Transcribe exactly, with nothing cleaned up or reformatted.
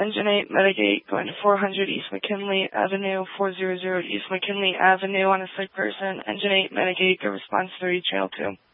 Engine eight, mitigate, going to four hundred East McKinley Avenue, four hundred East McKinley Avenue on a sick person. Engine eight, mitigate, go response three, trail two.